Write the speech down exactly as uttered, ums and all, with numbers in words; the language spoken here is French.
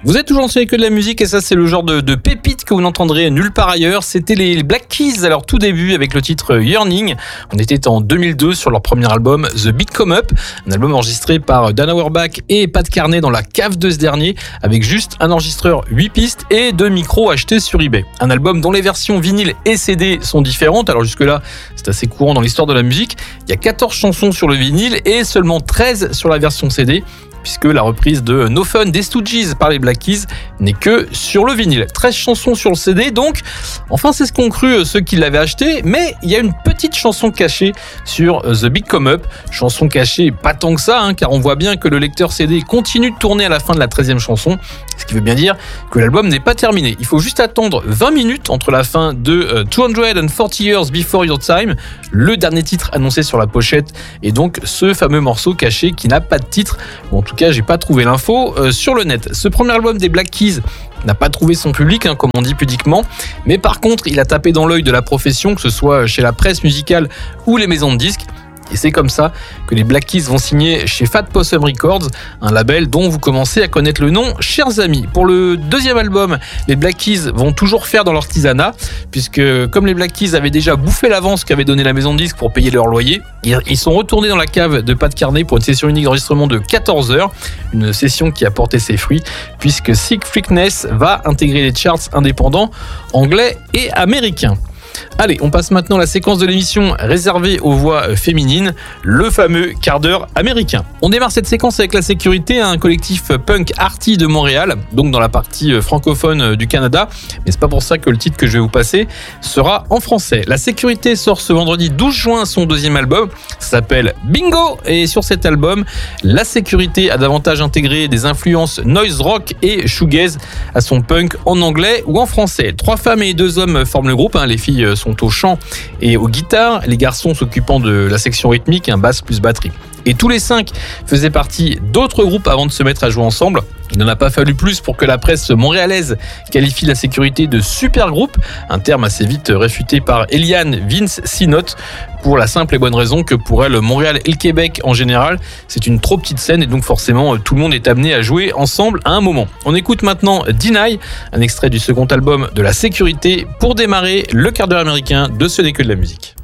Vous êtes toujours en série que de la musique et ça c'est le genre de, de pépite que vous n'entendrez nulle part ailleurs. C'était les Black Keys à leur tout début avec le titre Yearning. On était en deux mille deux sur leur premier album The Beat Come Up, un album enregistré par Dan Auerbach et Pat Carney dans la cave de ce dernier avec juste un enregistreur huit pistes et deux micros achetés sur eBay. Un album dont les versions vinyle et C D sont différentes. Alors jusque là c'est assez courant dans l'histoire de la musique. Il y a quatorze chansons sur le vinyle et seulement treize sur la version C D, puisque la reprise de No Fun des Stooges par les Black Keys n'est que sur le vinyle. treize chansons sur le C D, donc, enfin c'est ce qu'ont cru ceux qui l'avaient acheté, mais il y a une petite chanson cachée sur The Big Come Up. Chanson cachée, pas tant que ça, hein, car on voit bien que le lecteur C D continue de tourner à la fin de la treizième chanson, ce qui veut bien dire que l'album n'est pas terminé. Il faut juste attendre vingt minutes entre la fin de euh, deux cent quarante Years Before Your Time, le dernier titre annoncé sur la pochette, et donc ce fameux morceau caché qui n'a pas de titre, ou en tout cas j'ai pas trouvé l'info euh, sur le net. Ce premier album des Black Keys n'a pas trouvé son public, hein, comme on dit pudiquement, mais par contre il a tapé dans l'œil de la profession, que ce soit chez la presse musicale ou les maisons de disques. Et c'est comme ça que les Black Keys vont signer chez Fat Possum Records, un label dont vous commencez à connaître le nom, chers amis. Pour le deuxième album, les Black Keys vont toujours faire dans l'artisanat, puisque comme les Black Keys avaient déjà bouffé l'avance qu'avait donné la maison de disques pour payer leur loyer, ils sont retournés dans la cave de Pat Carney pour une session unique d'enregistrement de quatorze heures, une session qui a porté ses fruits, puisque Sick Freakness va intégrer les charts indépendants anglais et américains. Allez, on passe maintenant à la séquence de l'émission réservée aux voix féminines, le fameux quart d'heure américain. On démarre cette séquence avec La Sécurité, un collectif punk arty de Montréal, donc dans la partie francophone du Canada, mais c'est pas pour ça que le titre que je vais vous passer sera en français. La Sécurité sort ce vendredi douze juin son deuxième album, ça s'appelle Bingo, et sur cet album, La Sécurité a davantage intégré des influences noise rock et shoegaze à son punk en anglais ou en français. Trois femmes et deux hommes forment le groupe, hein, les filles sont au chant et aux guitares, les garçons s'occupant de la section rythmique, un basse plus batterie. Et tous les cinq faisaient partie d'autres groupes avant de se mettre à jouer ensemble. Il n'en a pas fallu plus pour que la presse montréalaise qualifie La Sécurité de super groupe, un terme assez vite réfuté par Eliane Vince Sinotte, pour la simple et bonne raison que pour elle, Montréal et le Québec en général, c'est une trop petite scène et donc forcément tout le monde est amené à jouer ensemble à un moment. On écoute maintenant Deny, un extrait du second album de La Sécurité pour démarrer le quart d'heure américain de Ce n'est que de la musique.